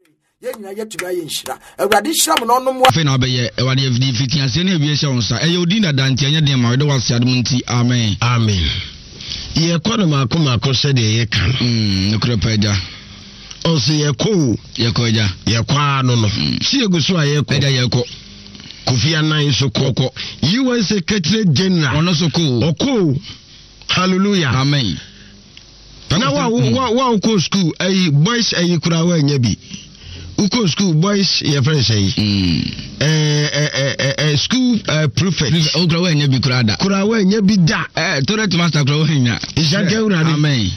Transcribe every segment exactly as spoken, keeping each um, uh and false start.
yenya yetuga yenshira awurade hyiram no no mo afi na obeye ewade afidi fitiase na ewie hye wonsa eye odi na dante anya de ma wede wase adum nti amen amen ye kono mako mako se de ye kan mm nokro paja o se ye ko ye ko ja ye kwa no no si eguso a ye ko eda ye ko Kofi Annan so ko U N Secretary General ono so ko oko hallelujah amen na wa wa wa ko school ay boys ay kurawa anya bi uko school boys ye friend say mm eh eh eh eh school uh, prefect o kurawa anya bi kurada kurawa anya bi da eh toilet master kurawa anya isake urade amen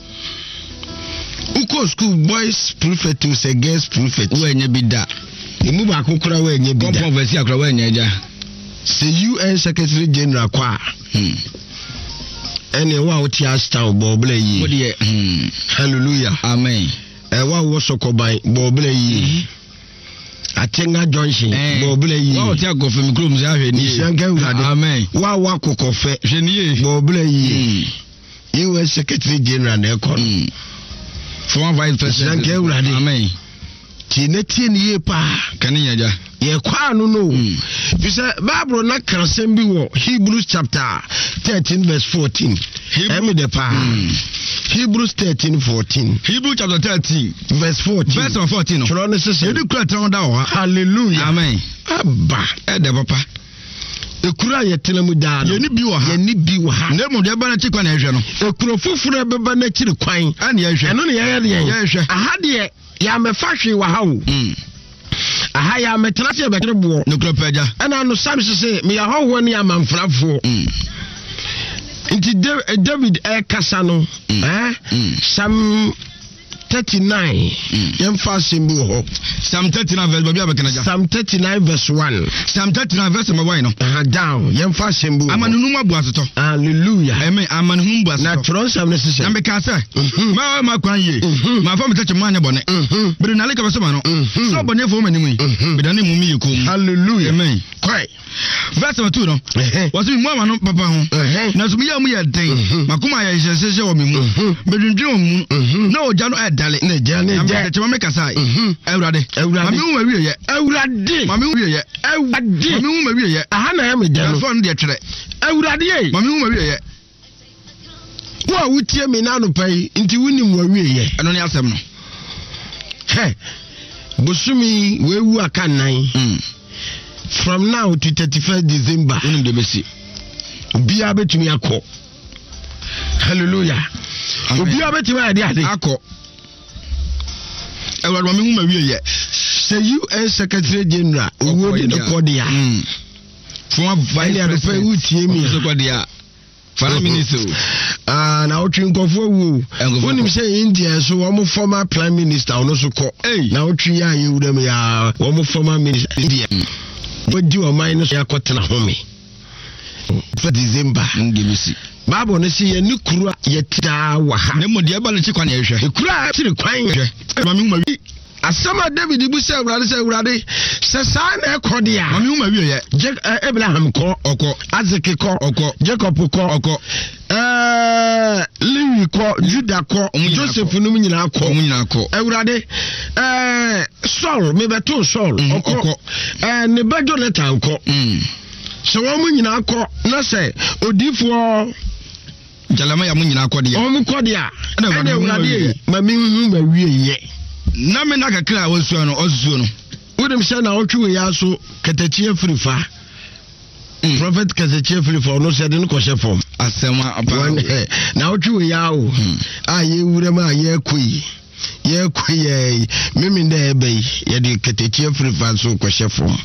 uko school boys prefect to say girls prefect wo anya bi da emu ba ko kurawa anya bi da controversy kurawa anya ja say U N Secretary General kwa hmm ene wa o ti asta obobla yi wo de hmm hallelujah amen e wa wo sokoban bobla yi atenga junction bobla yi wa o ti agofe mikrom se ahwe ni ishanka urade amen wa wa kokofe hwe ni bobla yi U S Secretary General na ekon former vice president ishanka urade amen ti na tie ni ye pa kan yaja ye kwa no no bisa Bible na krasem bi wo Hebrews chapter thirteen verse fourteen emi de pa Hebrews thirteen fourteen Hebrews chapter thirteen verse fourteen verse fourteen no choro ne sese yedi kura tan da ho hallelujah amen aba e de papa ekura ye tenamu da ye ni bi wo ha ye ni bi wo ha na mu de ba na chikwa na ehwe no ekura fufuru beba na chiri kwan ani ehwe eno ne ye de ye ehwe aha de ya me fa hwe wa ha o aha ya me trase e bekere bo no kro paja ana no sam sese me ya hoho ne amanfrafo nti David e kasa no eh sam thirty-nine yem fa simbu ho Psalm thirty-nine verse baby abekanaja Psalm thirty-nine verse one Psalm thirty-nine verse mabwai no aha down yem fa simbu amanunum abuasoto hallelujah amen amanunum abuasoto na tron sam ne sese na me ka se ma ma kwan ye ma fa me tache ma anya bone bere na le ka be so ma no so bone fo manimu be da ne mu mi yekom hallelujah amen kwai verse two no was me mu ama no papa ho na so me ya mu ye den makoma ya hyehyehye wo me mu bedwundwe mu na oja no edale ne ja ne ja chema me kasa ewurade mami hu mawie ye ewurade mami hu ye ewurade mami hu mawie ye aha na ya me ja no fon de twere ewurade ye mami hu mawie ye wo wutie me na no pai nti wunim wawie ye eno ne asem no he bosumi wewu aka nan from now to thirty-first December unim de besi obia betumi akọ hallelujah obia betumi ade ade akọ ewurade mami hu mawie ye say U N Secretary General owo de ko dia former vice president wutie mi so ko dia Fara minister ah na otwi nkofo wu wonim say India so wo former prime minister ono so ko na otwi ya yewuram ya wo former minister India wodi o man so yakotena home for December ndibisi Bible no say ni kuru yetida wa ha ne modi aba le chikwa na ehwe kuru a tiri kwan ehwe mami hu mawi asama David ibu say urade say urade se sa na ekode a mami hu mawi ye Abraham ko oko Isaac ko oko Jacob ko oko eh Lewi ko Judah ko Joseph num nyina ko num nyina ko urade eh Saul me beto Saul oko eh ne ba Jonathan ko so wo mu nyina ko na say odifo jalama ya mu nyina ko de o mu ko de a na urade mami hu mawi ye na me na kakra wasu no osuo no wodem sha na otwe ya so katachie frifa prophet katachie frifa no se de no kɔhye fom asema apa na otwe ya o a ye wurem a ye koi ye koi ye mimi nda ebe ye de katachie frifa so kɔhye fom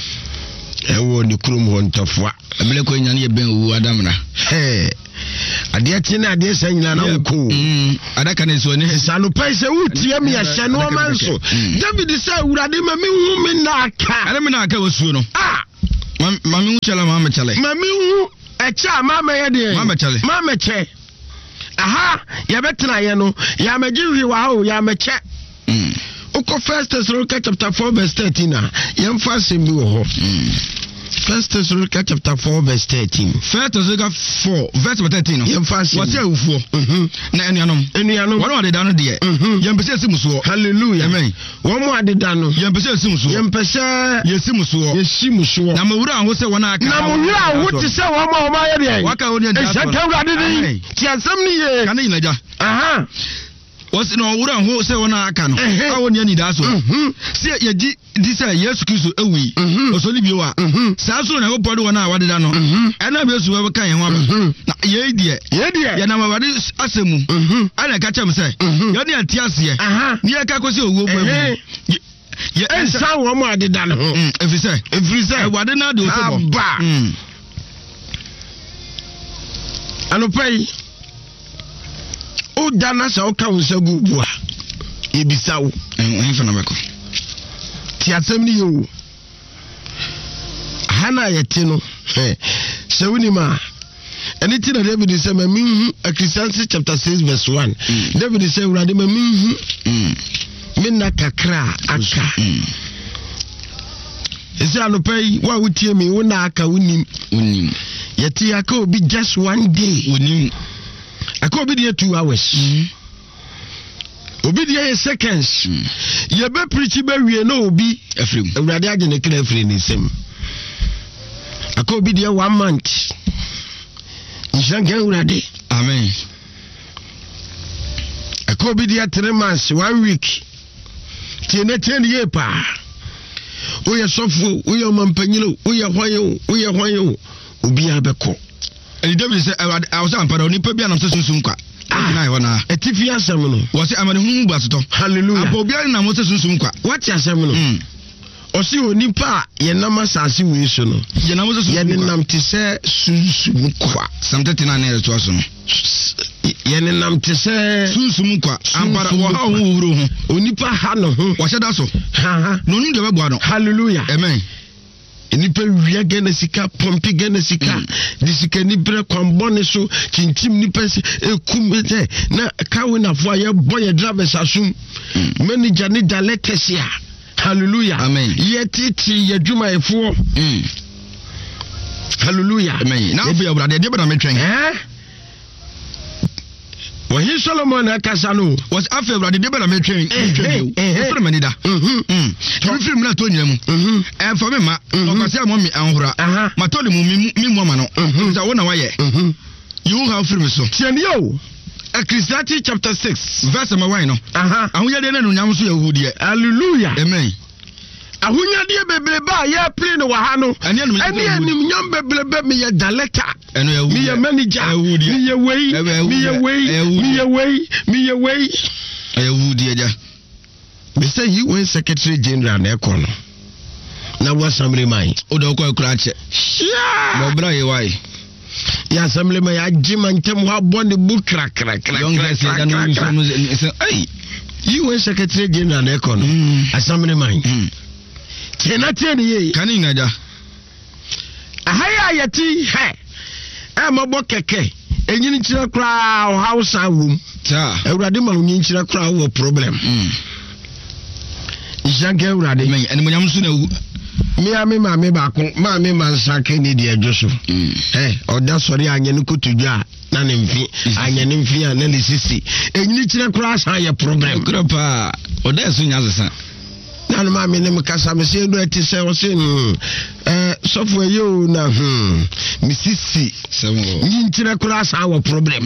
ewo ni kurum ho ntafua amele ko nyane ye ben wu adamna he ade ati na ade sa nyina na ko mm adaka na so ne sanu pai se wutie me ya hye no manso David say urade ma me hu me na aka ale me na aka wasu no ah ma me hu chala ma me chale ma me hu e cha ma me ye de ma me chale ma me che aha ya betena ye no ya me giwi wa ho ya me che mm uko first Thessalonians chapter four verse thirteen na yemfa sembi wo ho First Thessalonians chapter four verse thirteen. First Thessalonians four verse thirteen no. Yemfa What's your ufo? Mhm. Na enuanom. Enuanom. Wọ́n wà deda no de. Mhm. Yempese simuso. Hallelujah. Amen. Wọ́n mu adeda no. Yempese simuso. Yempese yesimuso. Yesimuso. Na mawura ho se wona aka. Na mawura ho te se wọ́n ma o ma ye de. Waka ho ne da. Ehya kawrade ni. Ti asem ni ye. Kana yinaja. Aha. What's no wura ho se wona aka no. Awo ne ni da so. Mhm. Se ye di di se Yesu Kristo ewi. Osoli bi wa. Sa so na go podo wona wadeda no. Ana be su we kan ye ho aba. Na ye die. Ye die. Ya na mawade asemu. Ana ka chem se. Yo ne atiase ye. Ni e ka ko se owo bo. Ye ensa wo mo adeda no. Efise. Efise. E wade na de o se bo. Ba. Anopai. O dana sa o ka wonsa gugu a. Ebisa wo. En fa na beko. Ti asem ni yo. Hana yete no. Eh. Se woni ma. Anything that David say me minhu Ecclesiastes chapter six verse one. Mm. David say urade me minhu. Mm. Minna kakra aka. Mm. Ese anopai wa wutie me wona aka wonim. Wonim. Yete aka obi just one day. Wonim. Aka obi dey two hours. Mm. Obi dey seconds. Mm. Ye be preach be wie na obi afrim. Urade agene kra afrim ni sem. Aka obi dey one month. Njange urade. Amen. Aka obi dey three months, one week. Tiene ten ye pa. Oye sofo, oye mampanyilo, oye hwayo, oye hwayo. Obi abeko. E David say I was ampada oni pa bia na sunsun kwa. Na e wona. Etifi asem no. Wo say amane hu basoto. Hallelujah. Apo bia na mo sunsun kwa. What asem no. Mm. Osi oni pa ye nam asase we so no. Ye nam sunsun. Ye nam te se sunsun kwa. Something na na to aso no. Ye nam te se sunsun kwa. Ampada wo ha hu wuro hu. Oni pa ha no hu. Wo hyeda so. Ha ha. No nu de be no. Hallelujah. Amen. Enipa wiya gena sika pompi gena sika mm. Di sika ni bre kwambone so chintim nipa se ekumete na kawe na fo ye boye drivers asum mm. Manager ni daletesia. Hallelujah. Amen. Yetiti ye dwuma efo mm. Hallelujah. Amen. Na obi obrade de bana metwen eh Wahi Solomon akasano was after brother de bana metwen metwen e fere manida mhm mhm tu film na to nyam mhm e for me ma okase amom anhura ma to le mu mi mu ma no so wona waye mhm you have film so tian yo Ecclesiastes chapter six verse number one no aha ahunya de na no nyam so yahudi hallelujah amen ahunya de bebreba ya play no wa ha no ene anim nyam bebreba me ya daleta eno ya me ya manager me ya wei me ya wei me ya wei me ya wei ayahudi ya me say you when secretary general na ekono na wa assembly mai odo ko ekura che yeah mo bra ye wai ya assembly mai ajima ntem ho abonde bu kra kra kra hey you when secretary general na ekono assembly mai Tena tena ye kani ngaja ahaya yati he e mabo keke enyini chira kra o house awum ta ewrade ma onyin chira kra wo problem mm ijange ewrade men eni monyam su na wu mi ame ma me ba ko ma me man sake ni de adwoso mm eh oda sori anye no kotudwa na ne mfi anye ne mfi na le sisi enyini chira kra sa ye problem kra pa oda esu nya sesa na no ma me ne mkasa me se do eti se o se eh sofo yo na hmm misisi semo nyintire kura sa wa problem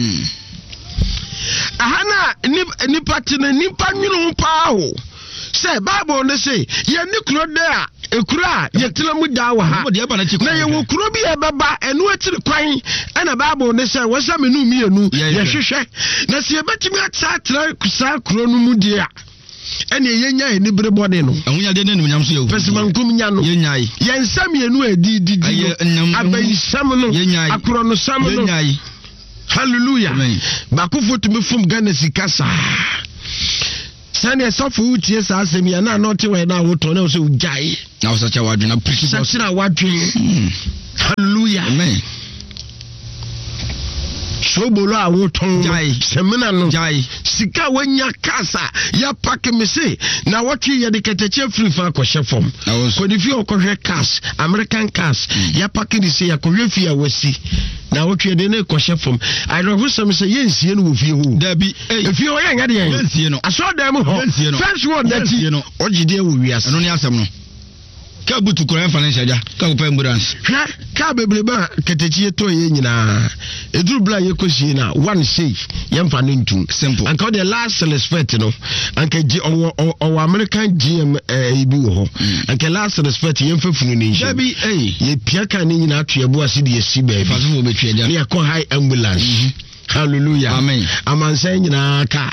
ahana ni ni patina ni panwunu pa ho se bible ne se ye ni kuro de a ekura ye tena mu da wa ha na ye wo kuro bi e beba enu atiri kwan ana bible ne se wo sa menu mienu ye hwehwe na se ye betimi atsa tra kusa kuro no mu dia ene yenya eni bre body no ahunya de nenu nyam so ye pesman kum nya no yenyai yensam yenu edi di di abai sam no akro no sam no yenyai hallelujah bakufo tumi fum Ghana sikasa sane sofu utie sa asem ya na not we na woto na so ujai na wo sacha wadwe na preach boss sacha wadwe hallelujah amen sobolo a woton semina no jai sika wanya kasa ya pack me say na watwe ye de keteche free fa akɔhye fom ko di fi okɔhwe cash American cash ya pack di say akɔhwe fi awasi na watwe de na akɔhye fom I know who some say yensie no wo fie ho dabi if you yen ade yen yensie no aso dem ho first one that you ogide wo wiase no ne asɛm no ka butu koran financial ja ka ko ambulance ha ka bebreba ketechi to ye nyina eduru bla ye kosie na one say yemfa no ntum simple and the last respect no anka gi o American G M e bi wo ho anka last respect yemfa funu ni nshi dabi eh ye pia ka ni nyina atwe bo ase de yesi ba bi faso wo betwe ja ne yakɔ high ambulance hallelujah amen amansan nyina ka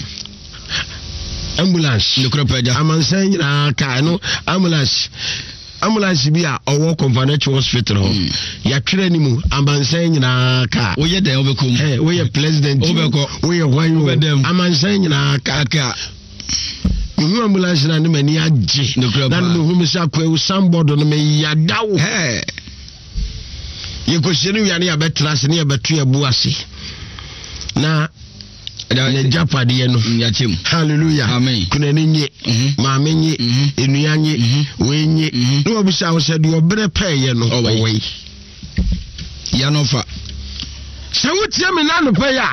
ambulance le kropaja amansan nyina ka no ambulance ambulance bi a owo Convention hospital ho ya twere ni mu amansan nyina ka wo ye den obekom eh wo ye president obeko wo ye hwan amansan nyina ka ka mu ambulance na ne mani age na no hu mi sa kwa samboard no me yadawo eh ye ko shenu ya ne ya betrase ne ya betu ya buase na ya japade ye no ya chem hallelujah amen kuna ni nye ma menye enua nye we nye no obisa wo se de obre peye no owe ya no fa se wutie me na no pe ya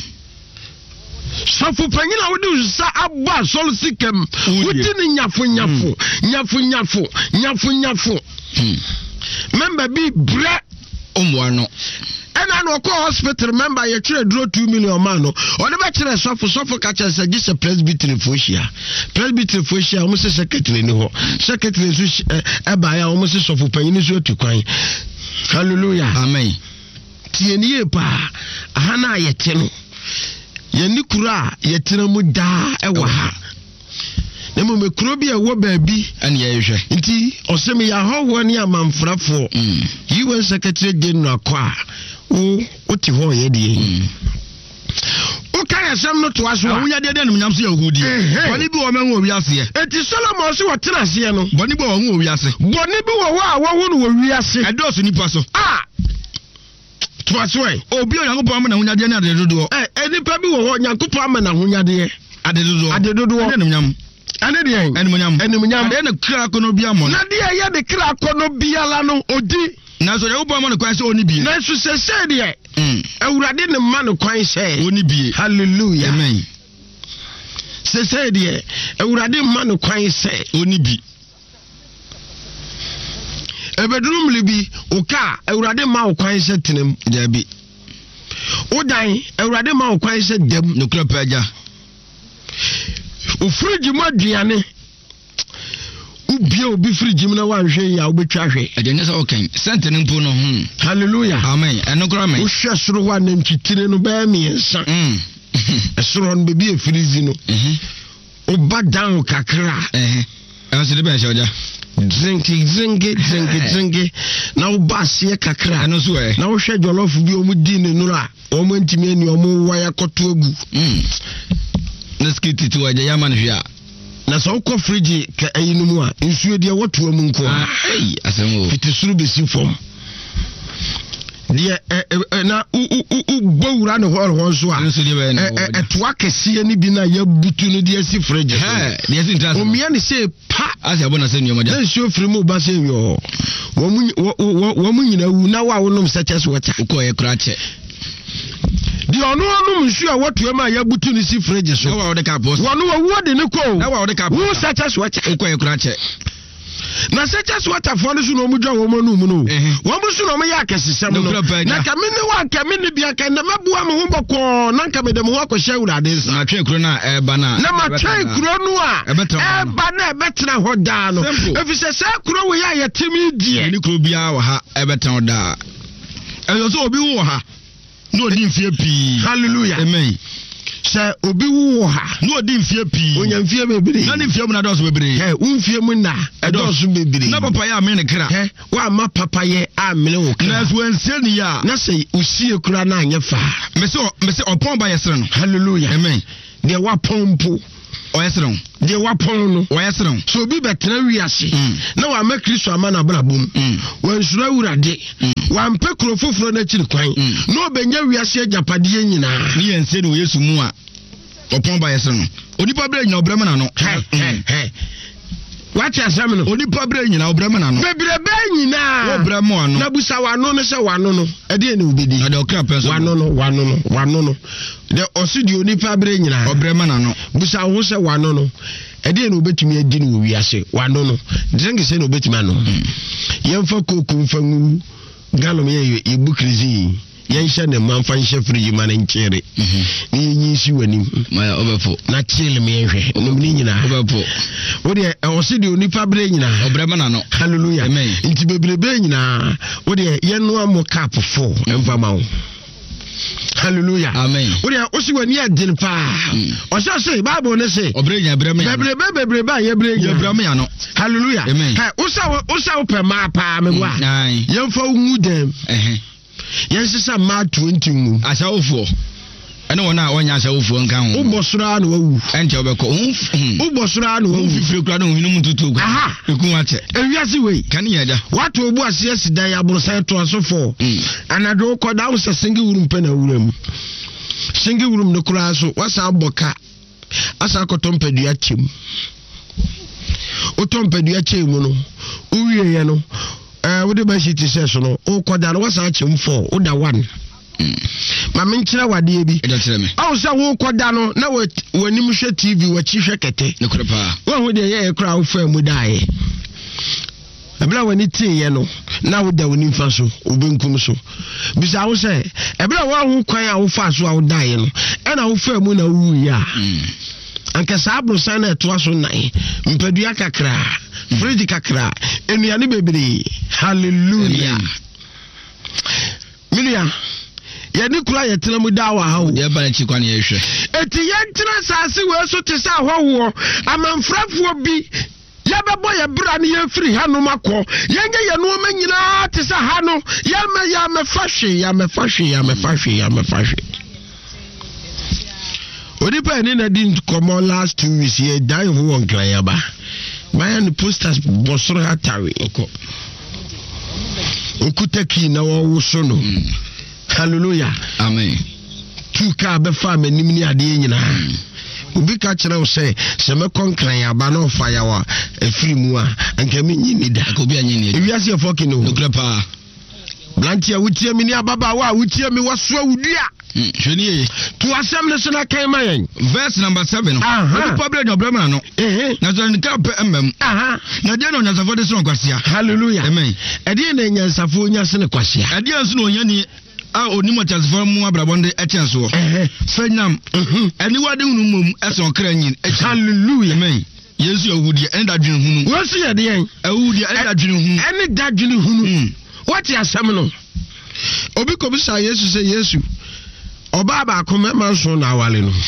sofu panyina wo de sa abba sol sikem wuti ni nyafo nyafo nyafo nyafo nyafo nyafo member bi bre omwa no ena no ko hospital member ye tire duro two million man no o de be tire sofo sofo ka tire se gise presbytery fohia presbytery fohia o mo se secretary ni ho secretary so e ba ya o mo se sofo panyini so tukwan hallelujah amen tie ni e pa aha na ye te no ye ni kura ye tire mu da e wa ha na mo me kuro bi e wo ba bi ane ye hwe nti o se me ya ho ni amanfrafo yi won secretary general kwa o oti ho ye de o ka yasam no to aso awunya de de no nyam so yahudi boni bi wo men wo wiase eti Solomon so wotena ase no boni bi wo wo wiase boni bi wo a wo wo no wo wiase edoso nipa so ah to aso e obi onyankopon am na hunya de na de dodo eh enipa bi wo ho nyankopon am na hunya de ade dodo ade dodo ade no nyam ane de en ene mo nyam ene mo nyam de na kra ko no bia mo na de ye de kra ko no bia la no odi na so de wo ma no kwan se oni bie na so se se de mm awurade ne ma no kwan se oni bie hallelujah amen se se de awurade ma no kwan se oni bi ebedrum libi oka awurade ma o kwan se tenem dabi odan awurade ma o kwan se dem no kra paja o friji mo aduane ubia obi friji na wanhwe ya obetwa hwe aduane sa okan sente ne mpo no hu hallelujah amen eno kra amen o hwe soro wa na ntwitire no ba mi ensa mm soro no bebi efrizi no mhm o ba down kakra eh eh se de ba shoja drinki drinki drinki drinki na o ba se kakra eno so eh na o hwe jollof bi o mu di ne nura o mu ntimi ani o mu waya koto agu mm na skiti to waje yaman hwia na so ko friji ka ayinu mu a nsuo de woto amu nko ai asemo fitisuru besi fom de na u u u bowura ne ho ho so a eto akese ni bi na ya butu no de asi friji he de asi ntas o mia ne se pa asi abona se nyomo ja na nsuo firi mu ba se yo wo mu wo mu nyina wu na wa wonom saches water ko ye kra che di onu onu nsu a wotu ma ya butu ni si fridge so wa de ka boss wonu wo de ne ko na wa de ka boss wo sacha water ko ye kra che na sacha water fo no so no mu dwa wo mo no mu no wo mu so no me ya kesesem no na ka me ne wa ka me ne bia ka na mabua me ho boko na ka me dem ho akɔhye urade nsa na twe kuro na e ba na na ma twe kuro no a e ba na e betena ho da no efise sa kuro wo ya yetimi die ni kuro bia wa ha e betena ho da e so obi wo ha no di mfie pi hallelujah amen se obi wo ha no di mfie pi onya mfie bebre na ni mfie mu na doso bebre he unfie mu na doso bebre na papa ya amene kra he wa ma papa ye amene wo kra na so ensie ni ya na se usie kra na anya fa me se me se opon ba yesre no hallelujah amen de wa pompo oyesron de wapon no oyesron so bi betena wiase na wa ma Kristo ama na brabom wan sura wurade wan pe kro foforo na chiri kwan na obenya wiase agapade nyina ni ense no Yesu mu a opon ba yesron onipa bra nyina obrama na no What ya samino onipa bra nyina obrama na no bebrebe nyina obrama ano na busa wano no se wano no e de na obedi na de okra penso wano no wano no wano no de osidi onipa bra nyina obrama na no busa wo se wano no e de na obetumi adi no wiase wano no dzengi se na obetumi ano yemfa kokum fangu galom ye ibu krizi yensha ne manfa nsha friji man nkere ni nyinsi wani maya obefo na chile me hwe no ni nyina obefo wodi e osidi onipa bre nyina obrema na no hallelujah amen nti bebrebe nyina wodi yenu amo cap four emfa mawo hallelujah amen wodi osi wani adin pa o se se bible ne se obre nya brema ya bebrebe bebrebe ya bre nya brema ya no hallelujah ha usa usa pe ma pa me wa yemfa wu dem eh yes sa ma twenty mu asawofo ene wona wonya asawofo nka ho ubosura na wawu enche obeko ubosura na wawu fifire kura na ohinu mututu kwa aha ekun ache ewiase we kan yeda watu obu ase asida ya bursa to asofo anado ko da usa singi wurum pe na wuram singi wurum no kura so wasa aboka asa kotompadua chem otompadua chem no uwie ye no eh wo de ba shi ti se so no o koda no wasa chem four o da one ma me nkyira wade bi e da kyerɛ me aw sa wo koda no na wanim hwɛ T V wachi hwɛ kete ne kora pa wo ho de ye kra wo fa mu daaye ebla wani tie ye no na wo da wani fa so obenkum so bisa wo sɛ ebla wo ho kwan a wo fa so a wo daaye no ɛna wo fa mu na wu ya anka sabro sana to aso nan mpadua kakra friji kakra enuane bebre hallelujah milia ya ni kura ya tena mu dawa hawo ya ba chi kwan ye hwe eti ya tena sase we so te sa hwowo amanfrafuo bi ya bebo ya bra ne ya firi hanu makọ yenye ye no ma nyina te sa hanu ya ma ya me fahwe ya me fahwe ya me fahwe ya me fahwe odipa ni na din komo last two weeks ye dai ho won kran ya ba bayan posters bosoro hatari oko okutaki na wo so no hallelujah amen tu ka be fa manim ni ade nyina obi ka kire wo se se me konkran ya ba no fa ya wa afiri mu a anka me nyini da ko bi anyi ni ewiase e fokin no nokra pa blantia wutie mi ni ababa wa wutie mi waso awudua hweniye to asem ne so na kan mayen verse number seven no public no brema no eh na so nka pe mmam aha na de no nyasafo de so kwasia hallelujah amen e de na nyansafo nya se ne kwasia e de so no nya ni a onimo chasfo mu abrabonde e chen so eh fanyam eni wade hunu mum e so kra nyin hallelujah amen yesu awudi en da dwene hunu wo se ye de yen awudi en da dwene hunu en da dwene hunu what ya asem no obi ko bi sa yesu se yesu oba ba ko mema so na awale no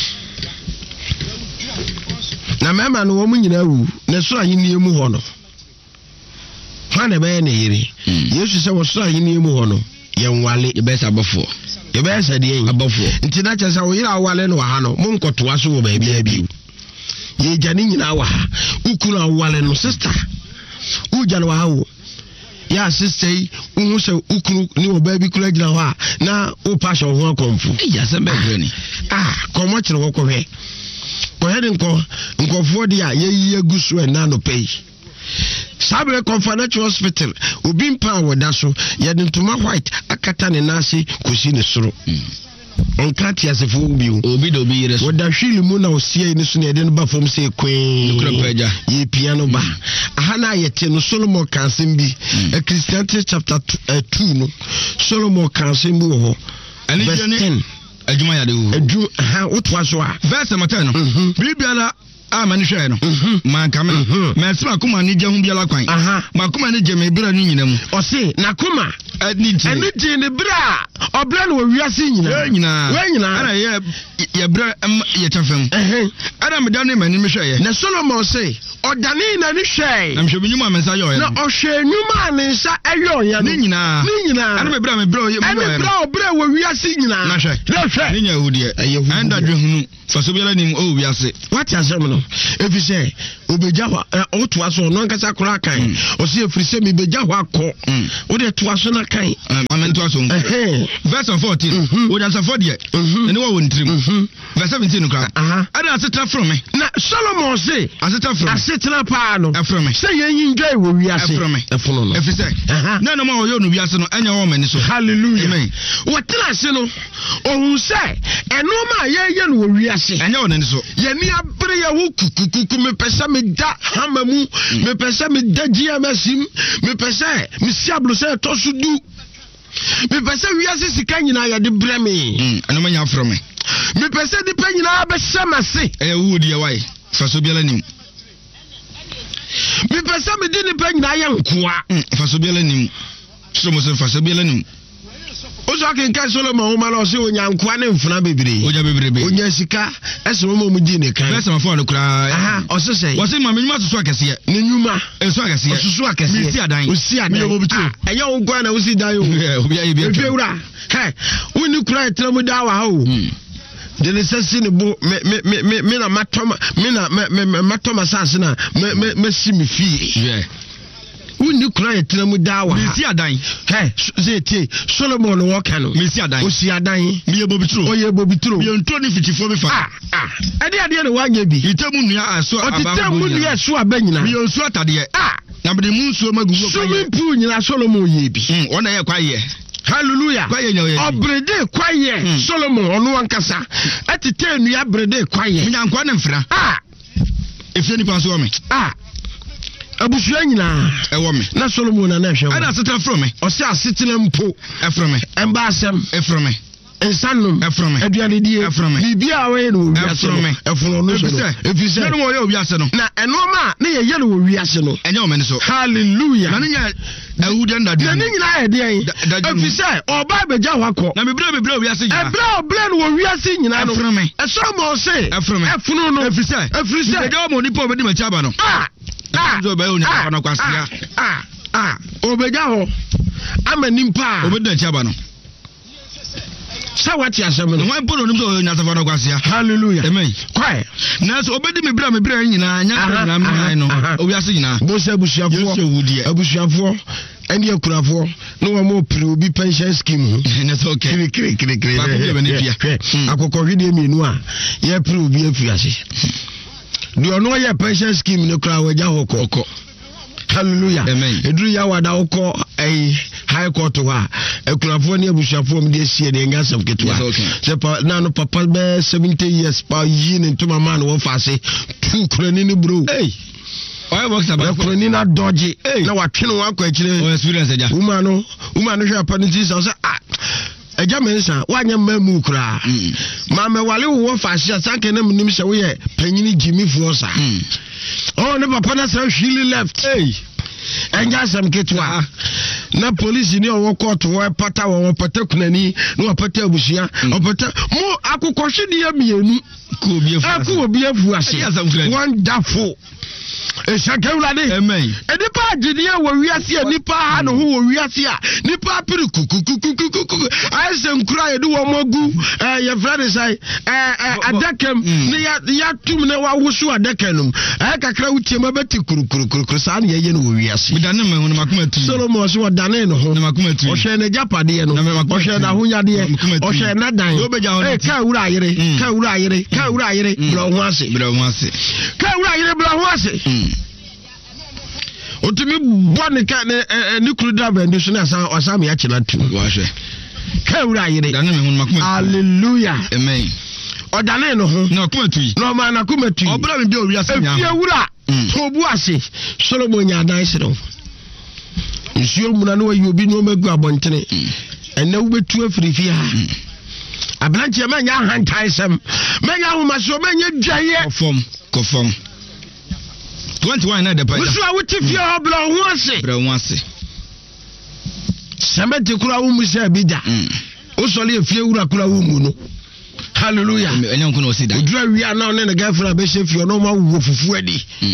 na mema no wo mu nyina wu na so ahini emu ho no fa na be na yiri yesu se wo so ahini emu ho no ye nwale ye be sa bofo ye be sa de yin abofo nti na chesa wo yira awale no ha no mo nkotoa so wo ba bia bi ye jani nyina wa ha ukuru awale no sister u jani wa ha ya sister uhu se ukuru ni oba bi kula gina ho a na o passion ho akomfu ya se be greni ah komo kire wo kohwe ko hede nko nkofo de a ye yi gusu e na no pay sabre confidential hospital obi mpa woda so ye de ntoma white akata ne nase kosi ne soro on kati asefo bi obi do bi yire so woda hwili mu na osie ne so ne de no ba fom se kwen ukrepeja ye piano ba aha na yete no Solomon kansen bi Ecclesiastes chapter two no Solomon kansen bi ho ani jeni adwuma ya de wo adwu ha wotwa so a verse ten no bibia na a mani hwe no man kame me sima kuma ni je hu bia la kwan ma kuma ni je me bira ni nyina mu o se na kuma ani je ani je ne bira obran wo wiase nyina nyina we nyina ana ye ye bra ye chafam eh ana me dane mani me hweye na Solomon say odane na ni hweye na mhwe nyuma mensa yo na ohwe nyuma ne nsa eyo ye ni nyina ni nyina ana me bra me bra ye me bra obra wo wiase nyina na hwe na hwe ni nya hudie anda dwehunu faso biara nim o wiase what asem no efi say obeja ho oto aso no nkasa kora kan o se efiri se mi beja ho akọ o de to aso na kan amento aso verse fourteen o da so fodie ene wo wontrim verse seventeen kra ada aseta from me na Solomon say aseta from aseta pa no from me say yen enjoy wo wiase from me efono no efi say na no ma o yo no wiase no anya wo mani so hallelujah amen wotena se no ohun say eno ma ye ye no wo wiase anya wo nani so ye ni abre ye wo kukukuku me pesa me da hamamu me pesa me da giamasim me pesa me siablo say to so du me pesa wiase sika nyina ya de breme mm eno manya from me me pesa di pa nyina be samase eh wudi e wai faso biala nim me pesa me di ni pa nyina ya nkoa faso biala nim so mo se faso biala nim ozo akenka Solomon o ma no se onya nkoa ne mfuna bebre onya bebre onya sika esemo mo mu di ne kan besa mafo no kura aha o se se wo se ma menyuma soso akese ne nyuma eso akese soso akese mi si adan o si adan mi obitu enya o nkoa na o si dan o obi aye bi efewura he woni kura etremu da wa ho de ne sesi ne bo me me me me na matoma me na me matoma sase na me me me si mi fi yeah woni kura etremu da wa mi si adan he zeti Solomon wo ka no mi si adan o si adan mi ye bobitro o ye bobitro mi onto ni fitifo mi fa ah ah ade ade ne wanya bi itemu nua aso aba o titemu nua so abanyina mi onso atade ah na bede mu nso magugu kwa ye swimming pool nyina Solomon ye bi mm wona ye kwa ye hallelujah obrede kwaye Solomon onu ankasa atete nua brede kwaye nyankwa ne mfra ah efie ni paso me ah abusua nyina ewo me na Solomon na na hwe ana aseta from me o se asetena mpo e from me emba asem e from me ensanum e from me aduane die e from me bibia we no e from me e from no so efise no mo ye obiase no na enoma na ye ye no wiase no enye o me so hallelujah na nya awude ndade na nyina ye de efise oba beja hwakọ na mebre mebre obiase nyina ebra obra no wiase nyina no e from me e so mo se e from me e funu no efise efise beja mo ni po obedi ma chaba no ah ah zo ba yo ni pa no kwasia ah ah obeja ho amanimpa obedi na chaba no sa wati asem no wan pono nim so nya safa no kwasia hallelujah amen kwai na so obedi me bra me bra nyina nya na me no obiase nyina bo se busuafo abusuafo eni akurafo no wa mo pri obi pension scheme na so okay kiri kiri kiri ba ko be ne bia akokko hwede mienu a ye pri obi afiase do no ye pension scheme ne kura wa ja hokoko hallelujah amen eduru ya wada okọ ai high court wa ekurafo ne abusuafo m de sie ne nya sam ketwa se pa na no papa be seventy years pa yi ne ntoma man wo fase tu kurani ni bro hey oy box aba kurani na dodge na watwe no akọ akire o experience ja uma no uma no hwe apaniti so say ah eja mensa wanya mamu kura ma me wale wo fase sanke na mnim se wo ye panyini Jimmy Fuosa oh ne papa na say really left hey enja sam ketwa na police ni owo court wo pata wo pata kunani no pata abusia o pata mo akokɔhwede ya mienu ko bi afu aku obi afu ase wonderful Eshakewulade amen enipa agide wo wiase enipa ha no ho wo wiase a nipa piri kukukukukuku ayese nkura yedu wo mogu eh ye frade sai eh adakam ne ya ya tum ne wa wusu adakanum eh kakra wutiema beti kurukurukuku sa ne ye no wo wiase midane me hono makoma tu Solomon so wadane no ho na makoma tu o hwe ne japade no o hwe na hunyade o hwe na dan eh ka wura ayere ka wura ayere ka wura ayere bro ho ase bro ho ase ka wura ayere bro ho ase otumi bone ka ne ni kuru driver ndi so na san osam ya chela tu wa hwe ka wura ayere dane me hono makoma hallelujah amen odane no ho na makoma tu no ma na kuma tu obra me bi o wiase nya efie wura tobu ase Solomon nya dan sero nsuo muna no ayi obi no magu abontene enne wo betu afirifi ha abranche ma nya hantaisem ma nya homaso ma nya dwaye kofom kofom twenty-one na de pa wusu a wutifie obra ho ase bra ho ase semete kura wo musa bida o sɔle efie wura kura wo mu no hallelujah ɛnyɛ nko na ɔsi da odura wi ana ne ne girlfriend be hye fie no ma wo fufu adi